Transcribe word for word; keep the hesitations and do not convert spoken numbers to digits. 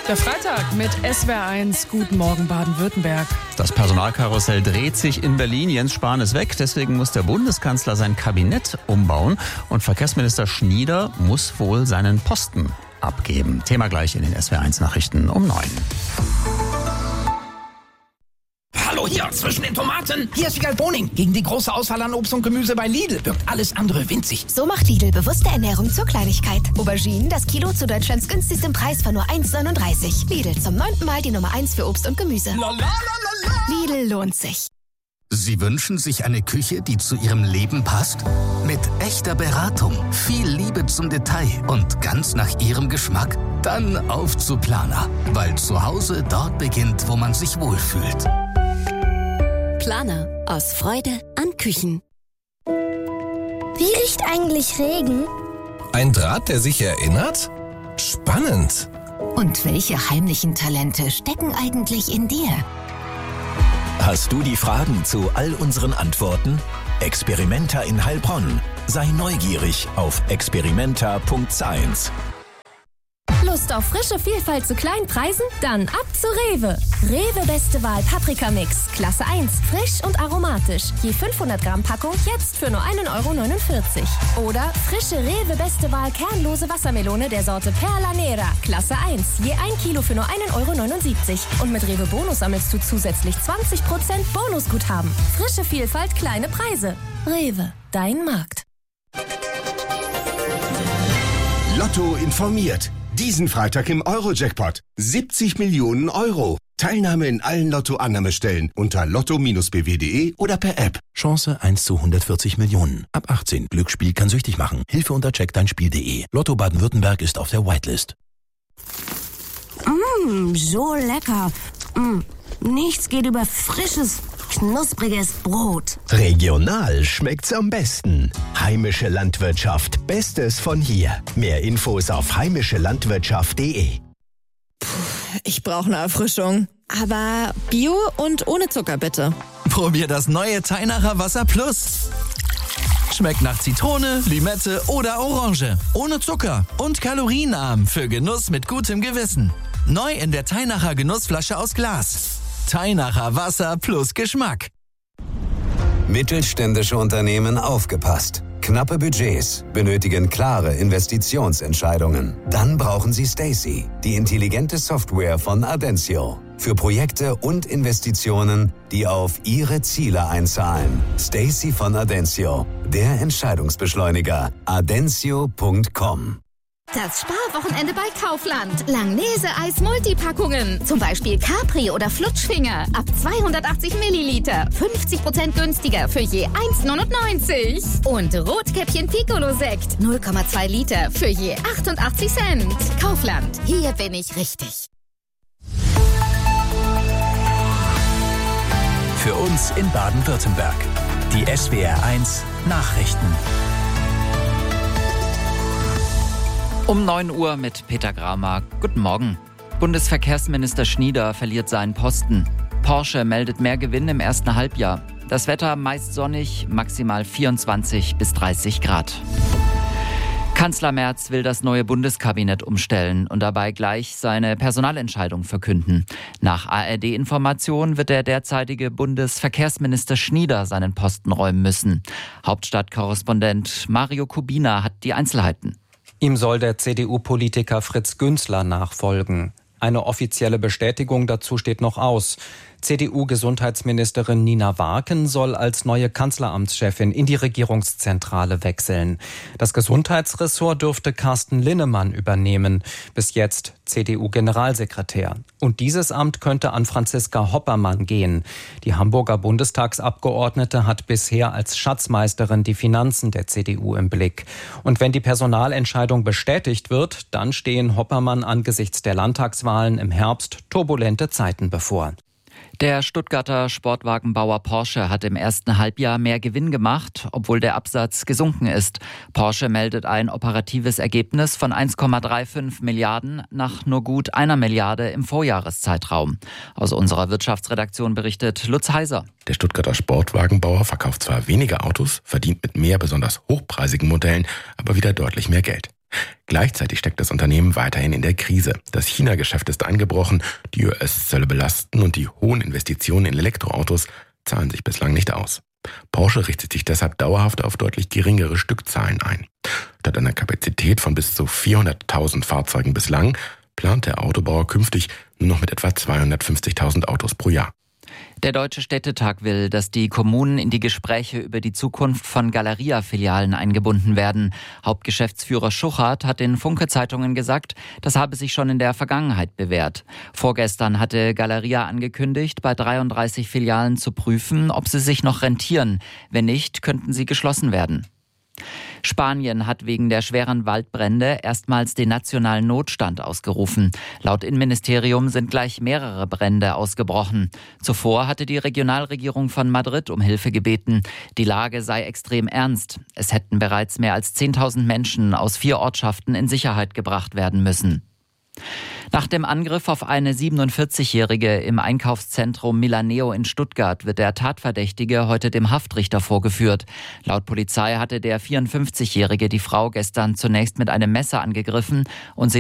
Der Freitag mit S W R eins. Guten Morgen Baden-Württemberg. Das Personalkarussell dreht sich in Berlin. Jens Spahn ist weg. Deswegen muss der Bundeskanzler sein Kabinett umbauen. Und Verkehrsminister Schnieder muss wohl seinen Posten abgeben. Thema gleich in den S W R eins Nachrichten um neun. Hallo hier, zwischen den Tomaten. Hier ist Wiegald Boning. Gegen die große Auswahl an Obst und Gemüse bei Lidl wirkt alles andere winzig. So macht Lidl bewusste Ernährung zur Kleinigkeit. Auberginen, das Kilo zu Deutschlands günstigstem Preis von nur eins neununddreißig. Lidl, zum neunten Mal die Nummer eins für Obst und Gemüse. Lidl lohnt sich. Sie wünschen sich eine Küche, die zu Ihrem Leben passt? Mit echter Beratung, viel Liebe zum Detail und ganz nach Ihrem Geschmack? Dann auf zu Planer, weil zu Hause dort beginnt, wo man sich wohlfühlt. Planer, aus Freude an Küchen. Wie riecht eigentlich Regen? Ein Draht, der sich erinnert? Spannend. Und welche heimlichen Talente stecken eigentlich in dir? Hast du die Fragen zu all unseren Antworten? Experimenta in Heilbronn. Sei neugierig auf experimenta punkt science. Lust auf frische Vielfalt zu kleinen Preisen? Dann ab zu Rewe. Rewe Beste Wahl Paprikamix. Klasse eins. Frisch und aromatisch. Je fünfhundert Gramm Packung jetzt für nur ein Euro neunundvierzig. Oder frische Rewe Beste Wahl kernlose Wassermelone der Sorte Perla Nera. Klasse eins. Je ein Kilo für nur ein Euro neunundsiebzig. Und mit Rewe Bonus sammelst du zusätzlich zwanzig Prozent Bonusguthaben. Frische Vielfalt, kleine Preise. Rewe, dein Markt. Lotto informiert. Diesen Freitag im Euro-Jackpot. siebzig Millionen Euro. Teilnahme in allen Lotto-Annahmestellen unter lotto Bindestrich b w punkt de oder per App. Chance eins zu hundertvierzig Millionen. Ab achtzehn. Glücksspiel kann süchtig machen. Hilfe unter check dein Spiel punkt de. Lotto Baden-Württemberg ist auf der Whitelist. Mmm, so lecker. Mm, nichts geht über frisches, knuspriges Brot. Regional schmeckt's am besten. Heimische Landwirtschaft. Bestes von hier. Mehr Infos auf heimische landwirtschaft punkt de. Ich brauche eine Erfrischung. Aber Bio und ohne Zucker, bitte. Probier das neue Teinacher Wasser Plus. Schmeckt nach Zitrone, Limette oder Orange. Ohne Zucker und kalorienarm für Genuss mit gutem Gewissen. Neu in der Teinacher Genussflasche aus Glas. Teinacher Wasser plus Geschmack. Mittelständische Unternehmen aufgepasst. Knappe Budgets benötigen klare Investitionsentscheidungen. Dann brauchen Sie Stacy, die intelligente Software von Adensio. Für Projekte und Investitionen, die auf Ihre Ziele einzahlen. Stacy von Adensio, der Entscheidungsbeschleuniger. adensio punkt com. Das Sparwochenende bei Kaufland. Langnese-Eis Multipackungen. Zum Beispiel Capri oder Flutschfinger. Ab zweihundertachtzig Milliliter. fünfzig Prozent günstiger für je eins neunundneunzig. Und Rotkäppchen Piccolo-Sekt. null Komma zwei Liter für je achtundachtzig Cent. Kaufland. Hier bin ich richtig. Für uns in Baden-Württemberg. Die S W R eins Nachrichten. Um neun Uhr mit Peter Gramer. Guten Morgen. Bundesverkehrsminister Schnieder verliert seinen Posten. Porsche meldet mehr Gewinn im ersten Halbjahr. Das Wetter meist sonnig, maximal vierundzwanzig bis dreißig Grad. Kanzler Merz will das neue Bundeskabinett umstellen und dabei gleich seine Personalentscheidung verkünden. Nach A R D-Informationen wird der derzeitige Bundesverkehrsminister Schnieder seinen Posten räumen müssen. Hauptstadtkorrespondent Mario Kubina hat die Einzelheiten. Ihm soll der C D U-Politiker Fritz Günzler nachfolgen. Eine offizielle Bestätigung dazu steht noch aus. C D U-Gesundheitsministerin Nina Warken soll als neue Kanzleramtschefin in die Regierungszentrale wechseln. Das Gesundheitsressort dürfte Carsten Linnemann übernehmen, bis jetzt C D U-Generalsekretär. Und dieses Amt könnte an Franziska Hoppermann gehen. Die Hamburger Bundestagsabgeordnete hat bisher als Schatzmeisterin die Finanzen der C D U im Blick. Und wenn die Personalentscheidung bestätigt wird, dann stehen Hoppermann angesichts der Landtagswahlen im Herbst turbulente Zeiten bevor. Der Stuttgarter Sportwagenbauer Porsche hat im ersten Halbjahr mehr Gewinn gemacht, obwohl der Absatz gesunken ist. Porsche meldet ein operatives Ergebnis von eins Komma fünfunddreißig Milliarden nach nur gut einer Milliarde im Vorjahreszeitraum. Aus unserer Wirtschaftsredaktion berichtet Lutz Heiser. Der Stuttgarter Sportwagenbauer verkauft zwar weniger Autos, verdient mit mehr besonders hochpreisigen Modellen aber wieder deutlich mehr Geld. Gleichzeitig steckt das Unternehmen weiterhin in der Krise. Das China-Geschäft ist eingebrochen, die U S-Zölle belasten und die hohen Investitionen in Elektroautos zahlen sich bislang nicht aus. Porsche richtet sich deshalb dauerhaft auf deutlich geringere Stückzahlen ein. Statt einer Kapazität von bis zu vierhunderttausend Fahrzeugen bislang plant der Autobauer künftig nur noch mit etwa zweihundertfünfzigtausend Autos pro Jahr. Der Deutsche Städtetag will, dass die Kommunen in die Gespräche über die Zukunft von Galeria-Filialen eingebunden werden. Hauptgeschäftsführer Schuchart hat den Funke-Zeitungen gesagt, das habe sich schon in der Vergangenheit bewährt. Vorgestern hatte Galeria angekündigt, bei dreiunddreißig Filialen zu prüfen, ob sie sich noch rentieren. Wenn nicht, könnten sie geschlossen werden. Spanien hat wegen der schweren Waldbrände erstmals den nationalen Notstand ausgerufen. Laut Innenministerium sind gleich mehrere Brände ausgebrochen. Zuvor hatte die Regionalregierung von Madrid um Hilfe gebeten. Die Lage sei extrem ernst. Es hätten bereits mehr als zehntausend Menschen aus vier Ortschaften in Sicherheit gebracht werden müssen. Nach dem Angriff auf eine siebenundvierzigjährige im Einkaufszentrum Milaneo in Stuttgart wird der Tatverdächtige heute dem Haftrichter vorgeführt. Laut Polizei hatte der vierundfünfzigjährige die Frau gestern zunächst mit einem Messer angegriffen und sie